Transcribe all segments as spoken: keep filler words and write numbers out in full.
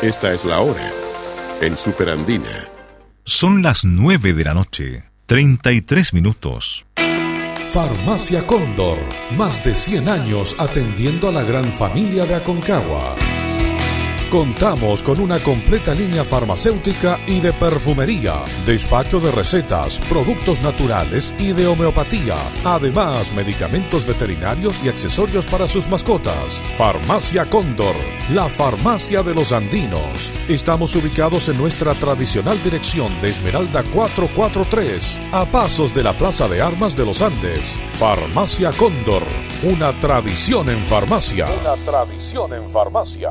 Esta es la hora en Superandina. Son las nueve de la noche, treinta y tres minutos. Farmacia Cóndor, más de cien años atendiendo a la gran familia de Aconcagua. Contamos con una completa línea farmacéutica y de perfumería, despacho de recetas, productos naturales y de homeopatía. Además, medicamentos veterinarios y accesorios para sus mascotas. Farmacia Cóndor, la farmacia de los andinos. Estamos ubicados en nuestra tradicional dirección de Esmeralda cuatrocientos cuarenta y tres, a pasos de la Plaza de Armas de los Andes. Farmacia Cóndor, una tradición en farmacia. Una tradición en farmacia.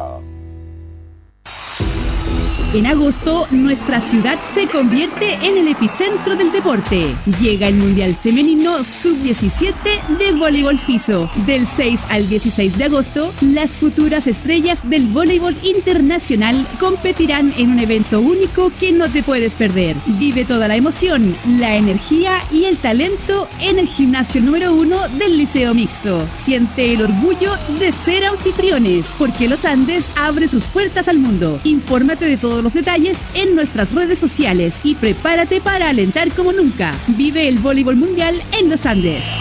En agosto, nuestra ciudad se convierte en el epicentro del deporte. Llega el Mundial Femenino sub diecisiete de voleibol piso. Del seis al dieciséis de agosto, las futuras estrellas del voleibol internacional competirán en un evento único que no te puedes perder. Vive toda la emoción, la energía y el talento en el gimnasio número uno del Liceo Mixto. Siente el orgullo de ser anfitriones, porque Los Andes abre sus puertas al mundo. Infórmate de todo los detalles en nuestras redes sociales y prepárate para alentar como nunca. Vive el voleibol mundial en Los Andes.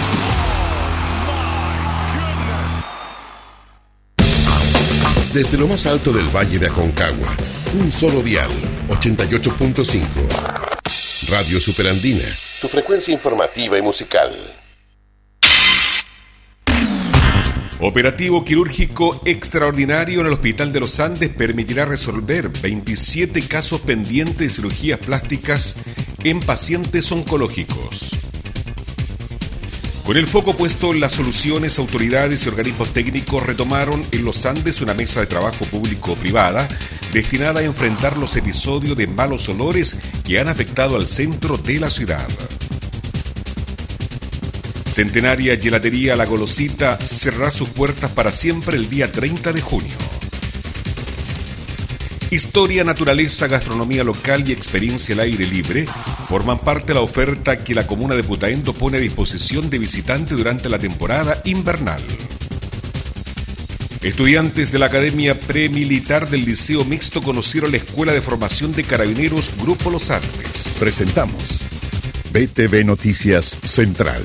Desde lo más alto del Valle de Aconcagua, un solo dial, ochenta y ocho punto cinco. Radio Superandina, tu frecuencia informativa y musical. Operativo quirúrgico extraordinario en el Hospital de los Andes permitirá resolver veintisiete casos pendientes de cirugías plásticas en pacientes oncológicos. Con el foco puesto en las soluciones, autoridades y organismos técnicos retomaron en los Andes una mesa de trabajo público-privada destinada a enfrentar los episodios de malos olores que han afectado al centro de la ciudad. Centenaria Gelatería La Golosita cerrará sus puertas para siempre el día treinta de junio. Historia, naturaleza, gastronomía local y experiencia al aire libre forman parte de la oferta que la comuna de Putaendo pone a disposición de visitantes durante la temporada invernal. Estudiantes de la Academia Premilitar del Liceo Mixto conocieron la Escuela de Formación de Carabineros Grupo Los Andes. Presentamos B T V Noticias Central.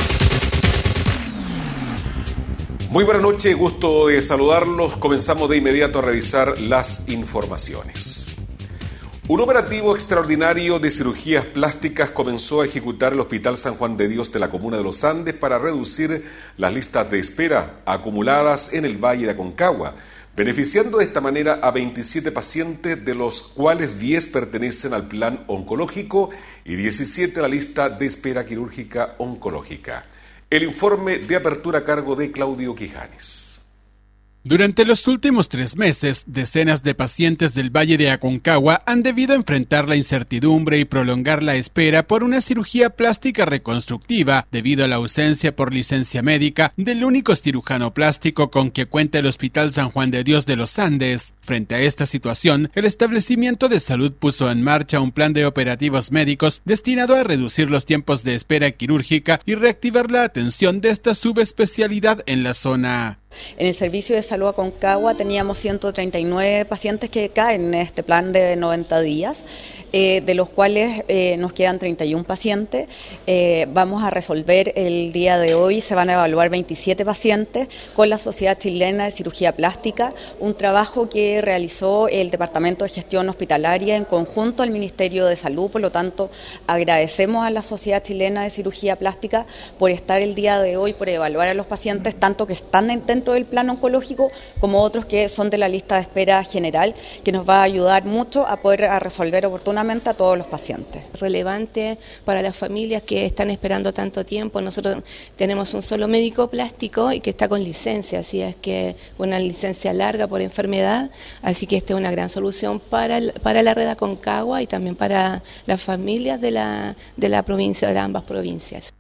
Muy buenas noches, gusto de saludarlos. Comenzamos de inmediato a revisar las informaciones. Un operativo extraordinario de cirugías plásticas comenzó a ejecutar el Hospital San Juan de Dios de la comuna de Los Andes para reducir las listas de espera acumuladas en el Valle de Aconcagua, beneficiando de esta manera a veintisiete pacientes, de los cuales diez pertenecen al plan oncológico y diecisiete a la lista de espera quirúrgica oncológica. El informe de apertura a cargo de Claudio Quijanes. Durante los últimos tres meses, decenas de pacientes del Valle de Aconcagua han debido enfrentar la incertidumbre y prolongar la espera por una cirugía plástica reconstructiva debido a la ausencia por licencia médica del único cirujano plástico con que cuenta el Hospital San Juan de Dios de los Andes. Frente a esta situación, el establecimiento de salud puso en marcha un plan de operativos médicos destinado a reducir los tiempos de espera quirúrgica y reactivar la atención de esta subespecialidad en la zona. En el Servicio de Salud Aconcagua teníamos ciento treinta y nueve pacientes que caen en este plan de noventa días, eh, de los cuales eh, nos quedan treinta y uno pacientes. Eh, vamos a resolver el día de hoy, se van a evaluar veintisiete pacientes con la Sociedad Chilena de Cirugía Plástica, un trabajo que realizó el Departamento de Gestión Hospitalaria en conjunto al Ministerio de Salud. Por lo tanto, agradecemos a la Sociedad Chilena de Cirugía Plástica por estar el día de hoy, por evaluar a los pacientes, tanto que están dentro del plan oncológico como otros que son de la lista de espera general, que nos va a ayudar mucho a poder a resolver oportunamente a todos los pacientes. Relevante para las familias que están esperando tanto tiempo. Nosotros tenemos un solo médico plástico y que está con licencia, así es que una licencia larga por enfermedad. Así que esta es una gran solución para, el, para la red Aconcagua y también para las familias de la, de la provincia, de ambas provincias.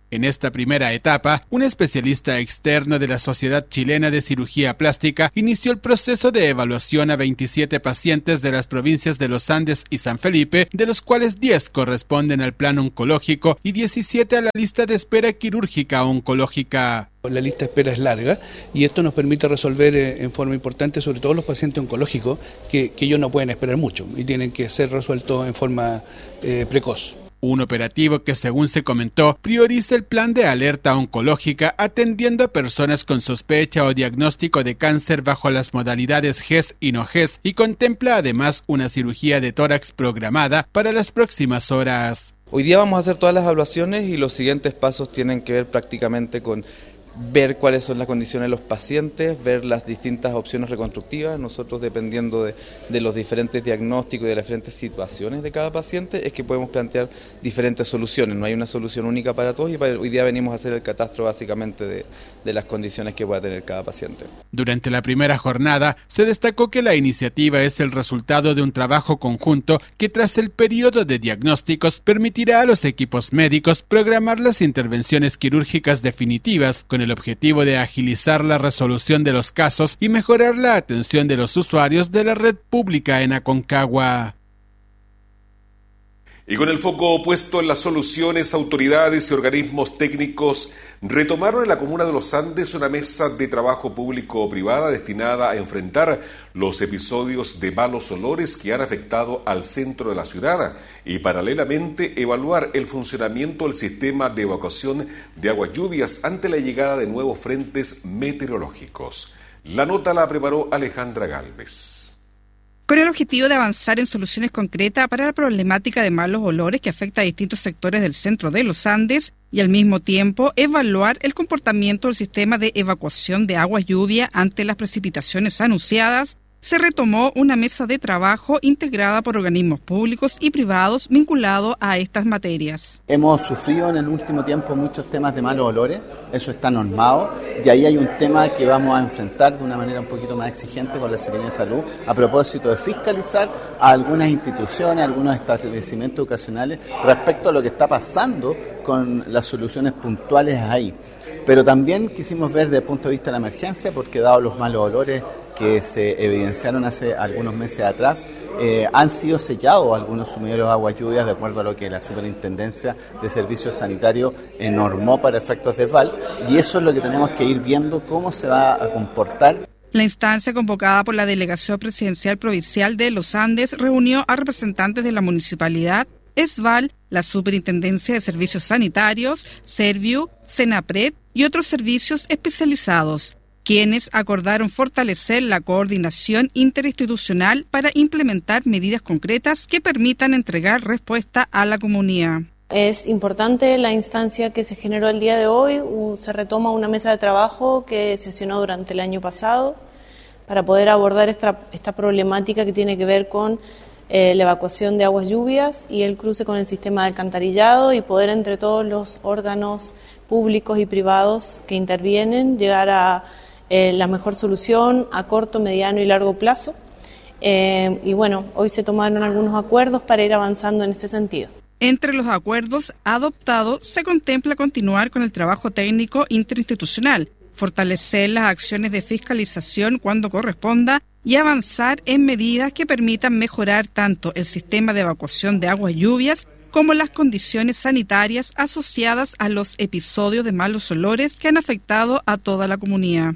En esta primera etapa, un especialista externo de la Sociedad Chilena de Cirugía Plástica inició el proceso de evaluación a veintisiete pacientes de las provincias de Los Andes y San Felipe, de los cuales diez corresponden al plan oncológico y diecisiete a la lista de espera quirúrgica oncológica. La lista de espera es larga y esto nos permite resolver eh, en forma importante, sobre todo los pacientes oncológicos, que, que ellos no pueden esperar mucho y tienen que ser resueltos en forma eh, precoz. Un operativo que, según se comentó, prioriza el plan de alerta oncológica atendiendo a personas con sospecha o diagnóstico de cáncer bajo las modalidades G E S y no G E S y contempla además una cirugía de tórax programada para las próximas horas. Hoy día vamos a hacer todas las evaluaciones y los siguientes pasos tienen que ver prácticamente con ver cuáles son las condiciones de los pacientes, ver las distintas opciones reconstructivas. Nosotros, dependiendo de, de los diferentes diagnósticos y de las diferentes situaciones de cada paciente, es que podemos plantear diferentes soluciones. No hay una solución única para todos y para, hoy día venimos a hacer el catastro básicamente de, de las condiciones que pueda tener cada paciente. Durante la primera jornada se destacó que la iniciativa es el resultado de un trabajo conjunto que, tras el periodo de diagnósticos, permitirá a los equipos médicos programar las intervenciones quirúrgicas definitivas con el el objetivo de agilizar la resolución de los casos y mejorar la atención de los usuarios de la red pública en Aconcagua. Y con el foco puesto en las soluciones, autoridades y organismos técnicos retomaron en la comuna de Los Andes una mesa de trabajo público-privada destinada a enfrentar los episodios de malos olores que han afectado al centro de la ciudad y paralelamente evaluar el funcionamiento del sistema de evacuación de aguas lluvias ante la llegada de nuevos frentes meteorológicos. La nota la preparó Alejandra Galvez. Con el objetivo de avanzar en soluciones concretas para la problemática de malos olores que afecta a distintos sectores del centro de Los Andes y al mismo tiempo evaluar el comportamiento del sistema de evacuación de aguas lluvia ante las precipitaciones anunciadas, se retomó una mesa de trabajo integrada por organismos públicos y privados vinculados a estas materias. Hemos sufrido en el último tiempo muchos temas de malos olores, eso está normado, y ahí hay un tema que vamos a enfrentar de una manera un poquito más exigente con la Secretaría de Salud, a propósito de fiscalizar a algunas instituciones, a algunos establecimientos educacionales respecto a lo que está pasando con las soluciones puntuales ahí. Pero también quisimos ver desde el punto de vista de la emergencia, porque dado los malos olores que se evidenciaron hace algunos meses atrás, eh, han sido sellados algunos sumideros de aguas lluvias de acuerdo a lo que la Superintendencia de Servicios Sanitarios eh, normó para efectos de V A L, y eso es lo que tenemos que ir viendo cómo se va a comportar. La instancia convocada por la Delegación Presidencial Provincial de Los Andes reunió a representantes de la municipalidad, S V A L, la Superintendencia de Servicios Sanitarios, Serviu, Senapred y otros servicios especializados, quienes acordaron fortalecer la coordinación interinstitucional para implementar medidas concretas que permitan entregar respuesta a la comunidad. Es importante la instancia que se generó el día de hoy. Se retoma una mesa de trabajo que sesionó durante el año pasado para poder abordar esta, esta problemática que tiene que ver con eh, la evacuación de aguas lluvias y el cruce con el sistema de alcantarillado, y poder entre todos los órganos públicos y privados que intervienen llegar a eh, la mejor solución a corto, mediano y largo plazo. Eh, y bueno, hoy se tomaron algunos acuerdos para ir avanzando en este sentido. Entre los acuerdos adoptados se contempla continuar con el trabajo técnico interinstitucional, fortalecer las acciones de fiscalización cuando corresponda y avanzar en medidas que permitan mejorar tanto el sistema de evacuación de aguas lluvias como las condiciones sanitarias asociadas a los episodios de malos olores que han afectado a toda la comunidad.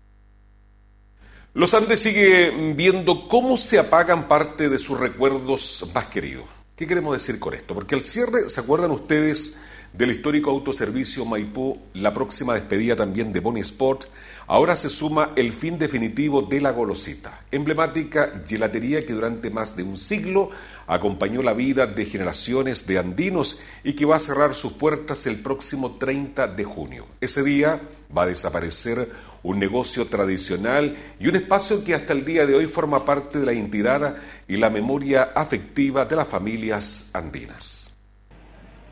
Los Andes sigue viendo cómo se apagan parte de sus recuerdos más queridos. ¿Qué queremos decir con esto? Porque al cierre, ¿se acuerdan ustedes del histórico autoservicio Maipú, la próxima despedida también de Boni Sport? Ahora se suma el fin definitivo de La Golosita, emblemática gelatería que durante más de un siglo acompañó la vida de generaciones de andinos y que va a cerrar sus puertas el próximo treinta de junio. Ese día va a desaparecer un negocio tradicional y un espacio que hasta el día de hoy forma parte de la identidad y la memoria afectiva de las familias andinas.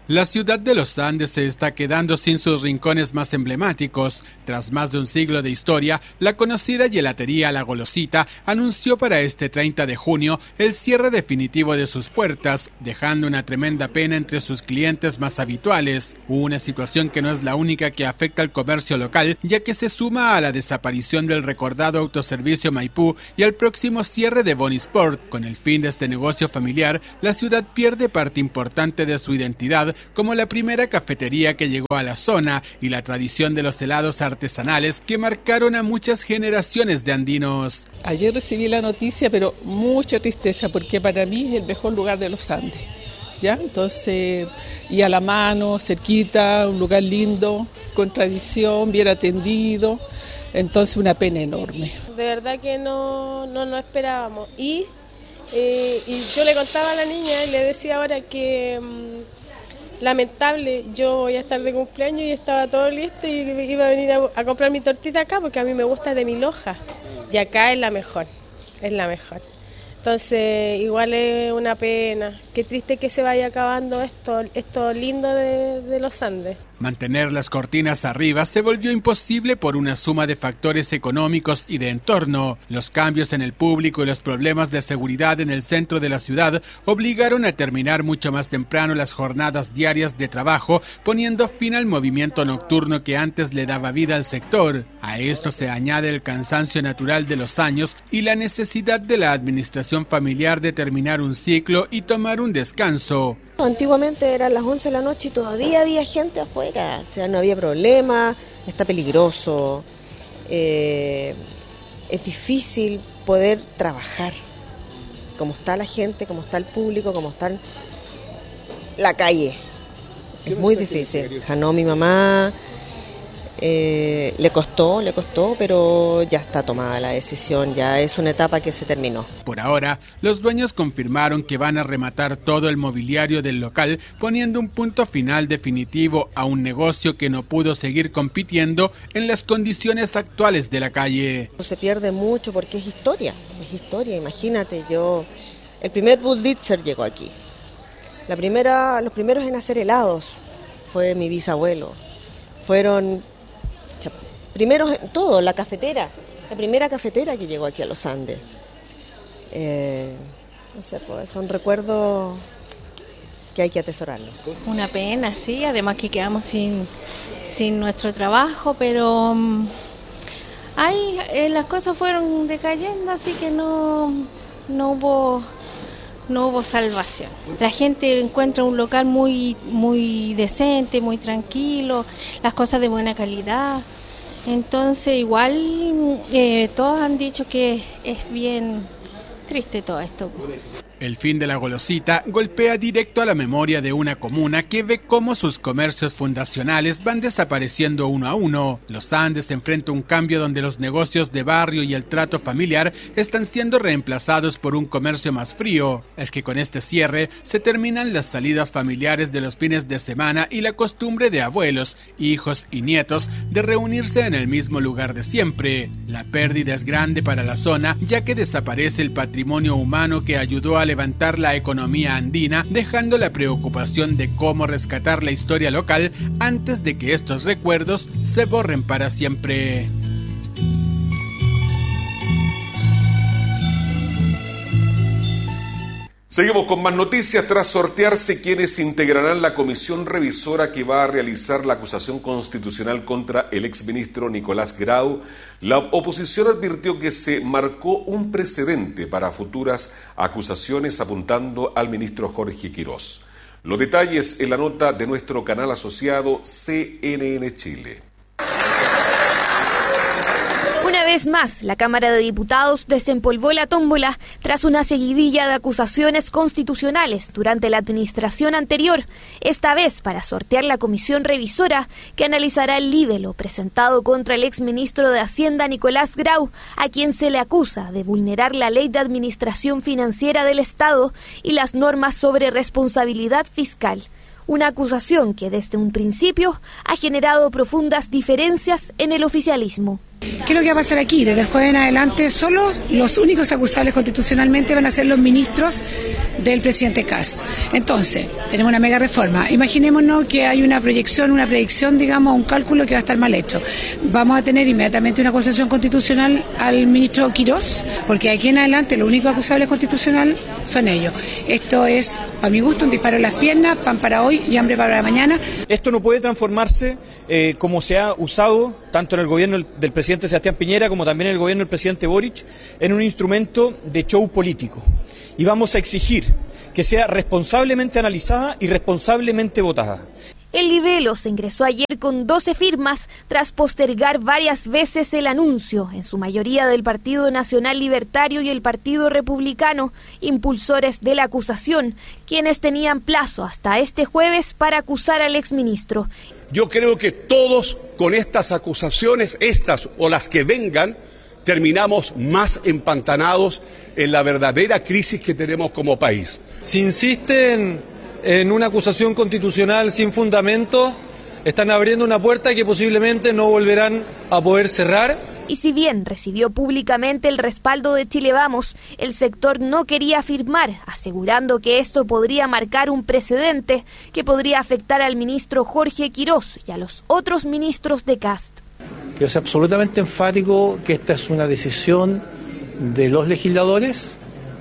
La ciudad de los Andes se está quedando sin sus rincones más emblemáticos. Tras más de un siglo de historia, la conocida helatería La Golosita anunció para este treinta de junio el cierre definitivo de sus puertas, dejando una tremenda pena entre sus clientes más habituales. Una situación que no es la única que afecta al comercio local, ya que se suma a la desaparición del recordado autoservicio Maipú y al próximo cierre de Bonisport. Con el fin de este negocio familiar, la ciudad pierde parte importante de su identidad, como la primera cafetería que llegó a la zona y la tradición de los helados artesanales que marcaron a muchas generaciones de andinos. Ayer recibí la noticia, pero mucha tristeza, porque para mí es el mejor lugar de los Andes, ¿ya? Entonces, y a la mano, cerquita, un lugar lindo, con tradición, bien atendido, entonces una pena enorme. De verdad que no, no nos esperábamos, y, eh, y yo le contaba a la niña y le decía ahora que... Mmm, lamentable, yo voy a estar de cumpleaños y estaba todo listo y iba a venir a, a comprar mi tortita acá porque a mí me gusta de mil hojas y acá es la mejor, es la mejor. Entonces igual es una pena, qué triste que se vaya acabando esto, esto lindo de, de los Andes. Mantener las cortinas arriba se volvió imposible por una suma de factores económicos y de entorno. Los cambios en el público y los problemas de seguridad en el centro de la ciudad obligaron a terminar mucho más temprano las jornadas diarias de trabajo, poniendo fin al movimiento nocturno que antes le daba vida al sector. A esto se añade el cansancio natural de los años y la necesidad de la administración familiar de terminar un ciclo y tomar un descanso. Antiguamente eran las once de la noche y todavía había gente afuera, o sea, no había problema, está peligroso, eh, es difícil poder trabajar, como está la gente, como está el público, como está la calle, es muy difícil. Ganó mi mamá, eh, le costó, le costó, pero ya está tomada la decisión, ya es una etapa que se terminó. Por ahora, los dueños confirmaron que van a rematar todo el mobiliario del local, poniendo un punto final definitivo a un negocio que no pudo seguir compitiendo en las condiciones actuales de la calle. Se pierde mucho porque es historia, es historia, imagínate, yo, el primer Bullitzer llegó aquí, la primera, los primeros en hacer helados fue mi bisabuelo, fueron primeros en todo, la cafetera, la primera cafetera que llegó aquí a los Andes. Eh, no sé, pues son recuerdos que hay que atesorarlos. Una pena, sí, además que quedamos sin, sin nuestro trabajo, pero um, ahí eh, las cosas fueron decayendo, así que no, no hubo no hubo salvación. La gente encuentra un local muy, muy decente, muy tranquilo, las cosas de buena calidad. Entonces igual eh, todos han dicho que es bien triste todo esto. El fin de La Golosita golpea directo a la memoria de una comuna que ve cómo sus comercios fundacionales van desapareciendo uno a uno. Los Andes enfrenta un cambio donde los negocios de barrio y el trato familiar están siendo reemplazados por un comercio más frío. Es que con este cierre se terminan las salidas familiares de los fines de semana y la costumbre de abuelos, hijos y nietos de reunirse en el mismo lugar de siempre. La pérdida es grande para la zona, ya que desaparece el patrimonio humano que ayudó a levantar la economía andina, dejando la preocupación de cómo rescatar la historia local antes de que estos recuerdos se borren para siempre. Seguimos con más noticias. Tras sortearse quienes integrarán la comisión revisora que va a realizar la acusación constitucional contra el exministro Nicolás Grau, la oposición advirtió que se marcó un precedente para futuras acusaciones apuntando al ministro Jorge Quirós. Los detalles en la nota de nuestro canal asociado C N N Chile. Una vez más, la Cámara de Diputados desempolvó la tómbola tras una seguidilla de acusaciones constitucionales durante la administración anterior, esta vez para sortear la comisión revisora que analizará el libelo presentado contra el exministro de Hacienda Nicolás Grau, a quien se le acusa de vulnerar la Ley de Administración Financiera del Estado y las normas sobre responsabilidad fiscal. Una acusación que desde un principio ha generado profundas diferencias en el oficialismo. ¿Qué es lo que va a pasar aquí? Desde el jueves en adelante, solo los únicos acusables constitucionalmente van a ser los ministros del presidente Kast. Entonces, tenemos una mega reforma. Imaginémonos que hay una proyección, una predicción, digamos, un cálculo que va a estar mal hecho. Vamos a tener inmediatamente una acusación constitucional al ministro Quirós, porque aquí en adelante los únicos acusables constitucionales son ellos. Esto es, a mi gusto, un disparo en las piernas, pan para hoy y hambre para mañana. Esto no puede transformarse eh, como se ha usado tanto en el gobierno del presidente Sebastián Piñera como también en el gobierno del presidente Boric, en un instrumento de show político. Y vamos a exigir que sea responsablemente analizada y responsablemente votada. El libelo se ingresó ayer con doce firmas tras postergar varias veces el anuncio, en su mayoría del Partido Nacional Libertario y el Partido Republicano, impulsores de la acusación, quienes tenían plazo hasta este jueves para acusar al exministro. Yo creo que todos con estas acusaciones, estas o las que vengan, terminamos más empantanados en la verdadera crisis que tenemos como país. Si insisten en una acusación constitucional sin fundamento, están abriendo una puerta que posiblemente no volverán a poder cerrar. Y si bien recibió públicamente el respaldo de Chile Vamos, el sector no quería firmar, asegurando que esto podría marcar un precedente que podría afectar al ministro Jorge Quirós y a los otros ministros de Kast. Yo soy absolutamente enfático que esta es una decisión de los legisladores,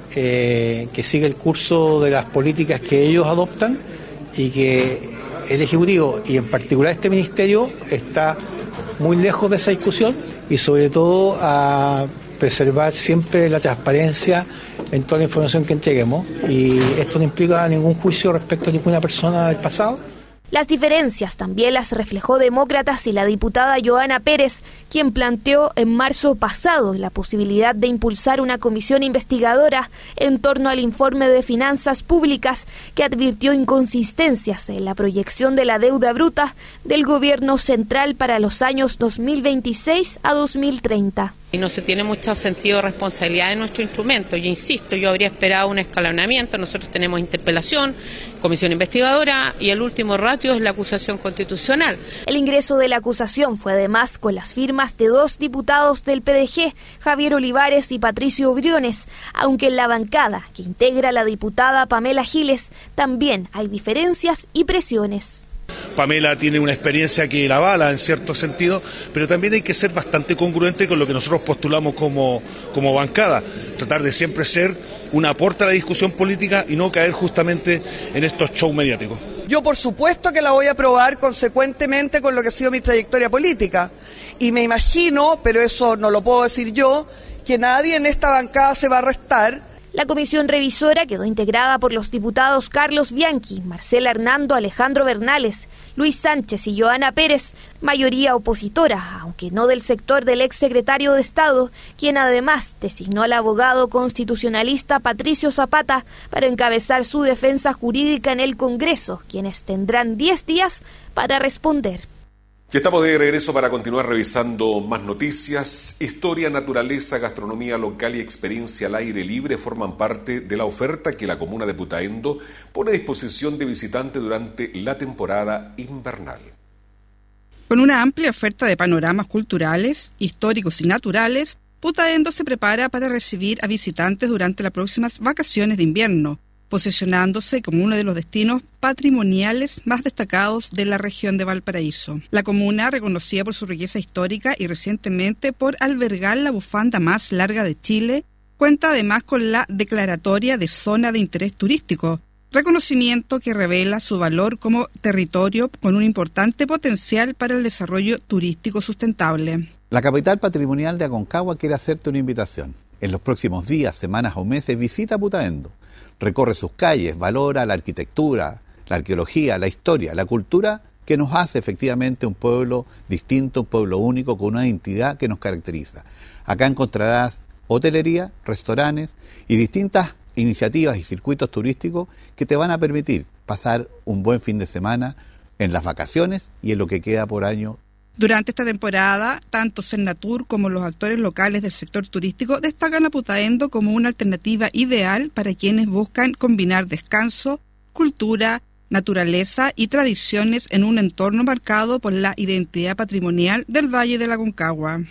eh, que sigue el curso de las políticas que ellos adoptan y que el Ejecutivo y en particular este Ministerio está muy lejos de esa discusión y sobre todo a preservar siempre la transparencia en toda la información que entreguemos, y esto no implica ningún juicio respecto a ninguna persona del pasado. Las diferencias también las reflejó Demócratas y la diputada Johanna Pérez, quien planteó en marzo pasado la posibilidad de impulsar una comisión investigadora en torno al informe de finanzas públicas que advirtió inconsistencias en la proyección de la deuda bruta del gobierno central para los años dos mil veintiséis a dos mil treinta. Y no se tiene mucho sentido de responsabilidad en nuestro instrumento. Yo insisto, yo habría esperado un escalonamiento. Nosotros tenemos interpelación, comisión investigadora y el último ratio es la acusación constitucional. El ingreso de la acusación fue además con las firmas de dos diputados del P D G, Javier Olivares y Patricio Briones, aunque en la bancada que integra la diputada Pamela Giles también hay diferencias y presiones. Pamela tiene una experiencia que la avala en cierto sentido, pero también hay que ser bastante congruente con lo que nosotros postulamos como, como bancada, tratar de siempre ser un aporte a la discusión política y no caer justamente en estos shows mediáticos. Yo por supuesto que la voy a aprobar consecuentemente con lo que ha sido mi trayectoria política, y me imagino, pero eso no lo puedo decir yo, que nadie en esta bancada se va a restar. La comisión revisora quedó integrada por los diputados Carlos Bianchi, Marcela Hernando, Alejandro Bernales, Luis Sánchez y Johanna Pérez, mayoría opositora, aunque no del sector del exsecretario de Estado, quien además designó al abogado constitucionalista Patricio Zapata para encabezar su defensa jurídica en el Congreso, quienes tendrán diez días para responder. Ya estamos de regreso para continuar revisando más noticias. Historia, naturaleza, gastronomía local y experiencia al aire libre forman parte de la oferta que la comuna de Putaendo pone a disposición de visitantes durante la temporada invernal. Con una amplia oferta de panoramas culturales, históricos y naturales, Putaendo se prepara para recibir a visitantes durante las próximas vacaciones de invierno, posicionándose como uno de los destinos patrimoniales más destacados de la región de Valparaíso. La comuna, reconocida por su riqueza histórica y recientemente por albergar la bufanda más larga de Chile, cuenta además con la declaratoria de zona de interés turístico, reconocimiento que revela su valor como territorio con un importante potencial para el desarrollo turístico sustentable. La capital patrimonial de Aconcagua quiere hacerte una invitación. En los próximos días, semanas o meses, visita Putaendo. Recorre sus calles, valora la arquitectura, la arqueología, la historia, la cultura que nos hace efectivamente un pueblo distinto, un pueblo único, con una identidad que nos caracteriza. Acá encontrarás hotelería, restaurantes y distintas iniciativas y circuitos turísticos que te van a permitir pasar un buen fin de semana en las vacaciones y en lo que queda por año. Durante esta temporada, tanto Cernatur como los actores locales del sector turístico destacan a Putaendo como una alternativa ideal para quienes buscan combinar descanso, cultura, naturaleza y tradiciones en un entorno marcado por la identidad patrimonial del Valle de la Aconcagua.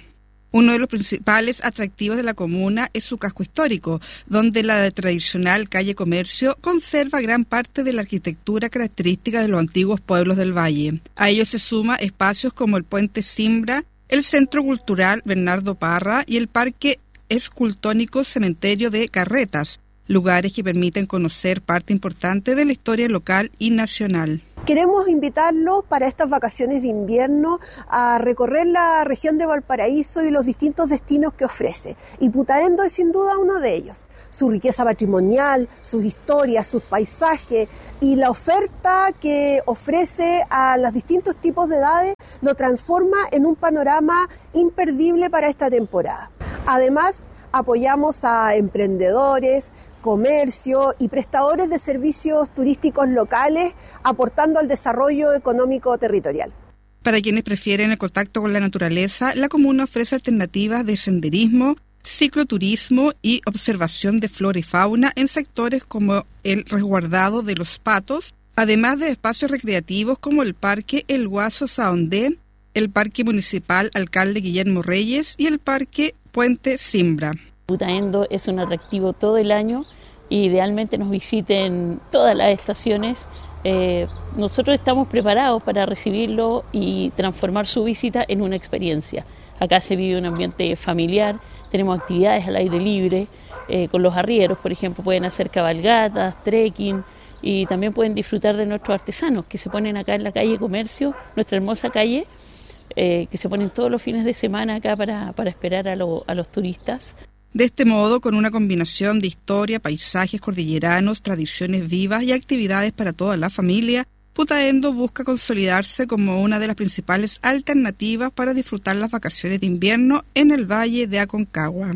Uno de los principales atractivos de la comuna es su casco histórico, donde la tradicional calle Comercio conserva gran parte de la arquitectura característica de los antiguos pueblos del valle. A ello se suma espacios como el Puente Simbra, el Centro Cultural Bernardo Parra y el Parque Escultónico Cementerio de Carretas, lugares que permiten conocer parte importante de la historia local y nacional. Queremos invitarlos para estas vacaciones de invierno a recorrer la región de Valparaíso y los distintos destinos que ofrece. Y Putaendo es sin duda uno de ellos. Su riqueza patrimonial, sus historias, sus paisajes y la oferta que ofrece a los distintos tipos de edades lo transforma en un panorama imperdible para esta temporada. Además, apoyamos a emprendedores, comercio y prestadores de servicios turísticos locales, aportando al desarrollo económico territorial. Para quienes prefieren el contacto con la naturaleza, la comuna ofrece alternativas de senderismo, cicloturismo y observación de flora y fauna en sectores como el resguardado de los Patos, además de espacios recreativos como el Parque El Guaso Saondé, el Parque Municipal Alcalde Guillermo Reyes y el Parque Puente Simbra. Putaendo es un atractivo todo el año y idealmente nos visiten todas las estaciones. Eh, nosotros estamos preparados para recibirlo y transformar su visita en una experiencia. Acá se vive un ambiente familiar, tenemos actividades al aire libre, eh, con los arrieros, por ejemplo, pueden hacer cabalgatas, trekking y también pueden disfrutar de nuestros artesanos que se ponen acá en la calle Comercio, nuestra hermosa calle, eh, que se ponen todos los fines de semana acá para, para esperar a, lo, a los turistas. De este modo, con una combinación de historia, paisajes cordilleranos, tradiciones vivas y actividades para toda la familia, Putaendo busca consolidarse como una de las principales alternativas para disfrutar las vacaciones de invierno en el Valle de Aconcagua.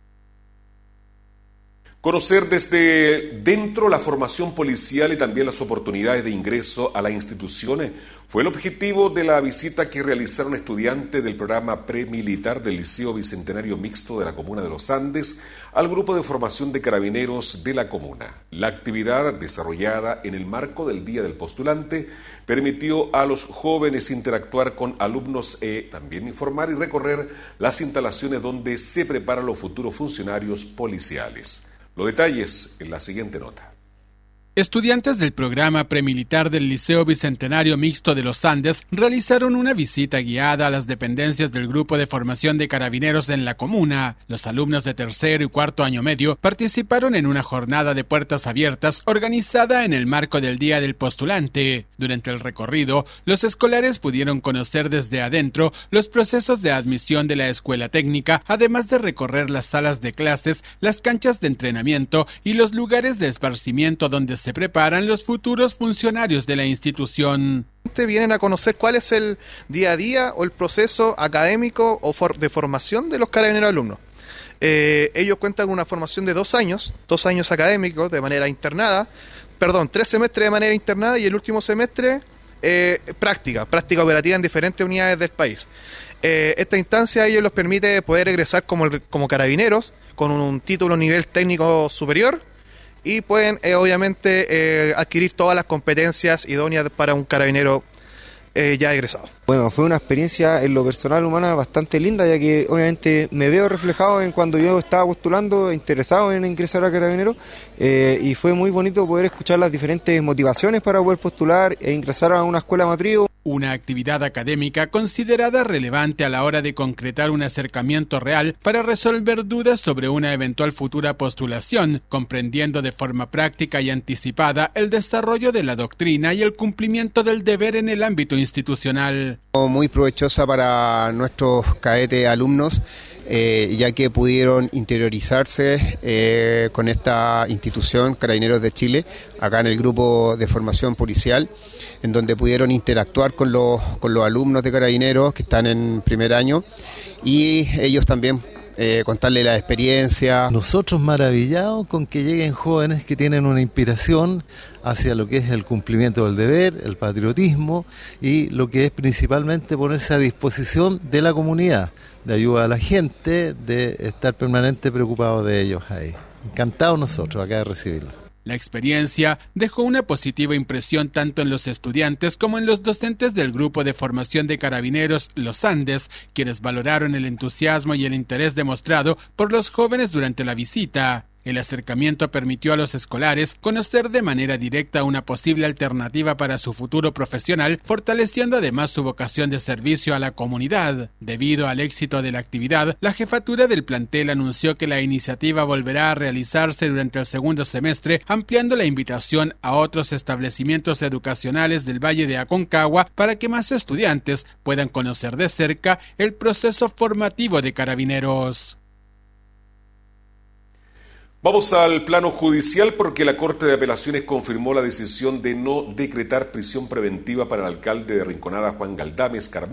Conocer desde dentro la formación policial y también las oportunidades de ingreso a las instituciones fue el objetivo de la visita que realizaron estudiantes del programa premilitar del Liceo Bicentenario Mixto de la Comuna de Los Andes al grupo de formación de carabineros de la comuna. La actividad, desarrollada en el marco del Día del Postulante, permitió a los jóvenes interactuar con alumnos e también informar y recorrer las instalaciones donde se preparan los futuros funcionarios policiales. Los detalles en la siguiente nota. Estudiantes del programa premilitar del Liceo Bicentenario Mixto de Los Andes realizaron una visita guiada a las dependencias del grupo de formación de carabineros en la comuna. Los alumnos de tercero y cuarto año medio participaron en una jornada de puertas abiertas organizada en el marco del Día del Postulante. Durante el recorrido, los escolares pudieron conocer desde adentro los procesos de admisión de la escuela técnica, además de recorrer las salas de clases, las canchas de entrenamiento y los lugares de esparcimiento donde se preparan los futuros funcionarios de la institución. Vienen a conocer cuál es el día a día o el proceso académico o for- de formación de los carabineros alumnos. Eh, ellos cuentan con una formación de dos años, dos años académicos de manera internada, perdón, tres semestres de manera internada y el último semestre eh, práctica, práctica operativa en diferentes unidades del país. Eh, esta instancia a ellos les permite poder egresar como, como carabineros con un, un título nivel técnico superior y pueden eh, obviamente eh, adquirir todas las competencias idóneas para un carabinero eh, ya egresado. Bueno, fue una experiencia en lo personal humana bastante linda, ya que obviamente me veo reflejado en cuando yo estaba postulando, interesado en ingresar a carabinero, eh, y fue muy bonito poder escuchar las diferentes motivaciones para poder postular e ingresar a una escuela matriz. Una actividad académica considerada relevante a la hora de concretar un acercamiento real para resolver dudas sobre una eventual futura postulación, comprendiendo de forma práctica y anticipada el desarrollo de la doctrina y el cumplimiento del deber en el ámbito institucional. Muy provechosa para nuestros cadetes alumnos, eh, ya que pudieron interiorizarse eh, con esta institución Carabineros de Chile, acá en el grupo de formación policial, en donde pudieron interactuar con los, con los alumnos de Carabineros que están en primer año y ellos también eh, contarles la experiencia. Nosotros maravillados con que lleguen jóvenes que tienen una inspiración hacia lo que es el cumplimiento del deber, el patriotismo y lo que es principalmente ponerse a disposición de la comunidad, de ayuda a la gente, de estar permanente preocupados de ellos ahí. Encantados nosotros acá de recibirlos. La experiencia dejó una positiva impresión tanto en los estudiantes como en los docentes del grupo de formación de carabineros Los Andes, quienes valoraron el entusiasmo y el interés demostrado por los jóvenes durante la visita. El acercamiento permitió a los escolares conocer de manera directa una posible alternativa para su futuro profesional, fortaleciendo además su vocación de servicio a la comunidad. Debido al éxito de la actividad, la jefatura del plantel anunció que la iniciativa volverá a realizarse durante el segundo semestre, ampliando la invitación a otros establecimientos educacionales del Valle de Aconcagua para que más estudiantes puedan conocer de cerca el proceso formativo de carabineros. Vamos al plano judicial porque la Corte de Apelaciones confirmó la decisión de no decretar prisión preventiva para el alcalde de Rinconada, Juan Galdames Carmona.